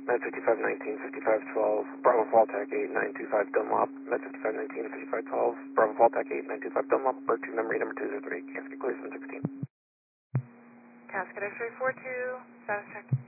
Med 5519, 5512, Bravo Voltac 8925 Dunlop, Med 5519, 5512, Bravo Voltac 8925 Dunlop, Bird 2 memory number 203, casket clear 716. Casket X-ray 42, status check.